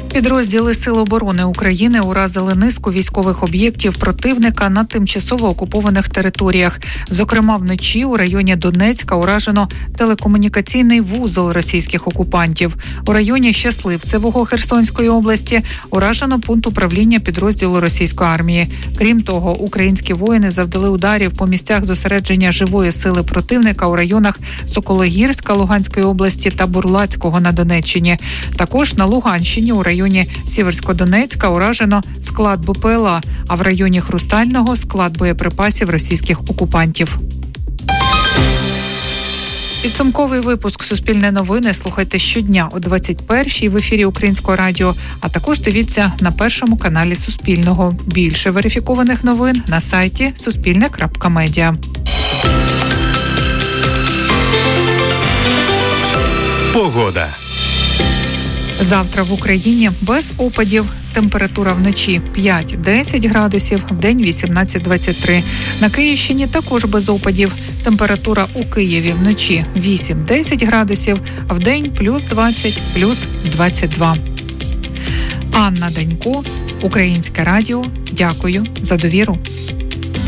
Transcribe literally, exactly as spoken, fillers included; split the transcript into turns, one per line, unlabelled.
Підрозділи Сил оборони України уразили низку військових об'єктів противника на тимчасово окупованих територіях. Зокрема, вночі у районі Донецька уражено телекомунікаційний вузол російських окупантів. У районі Щасливцевого Херсонської області уражено пункт управління підрозділу російської армії. Крім того, українські воїни завдали ударів по місцях зосередження живої сили противника у районах Сокологірська Луганської області та Бурлацького на Донеччині. Також на Луганщині у районі В районі Сіверськодонецька уражено склад БПЛА, а в районі Хрустального – склад боєприпасів російських окупантів. Підсумковий випуск «Суспільне новини» слухайте щодня о двадцять першій в ефірі Українського радіо, а також дивіться на першому каналі Суспільного. Більше верифікованих новин на сайті суспільне крапка медіа.
Погода.
Завтра в Україні без опадів. Температура вночі п'ять-десять градусів, вдень вісімнадцять двадцять три. На Київщині також без опадів. Температура у Києві вночі вісім-десять градусів, вдень плюс двадцять, плюс двадцять два. Анна Данько, Українське радіо. Дякую за довіру.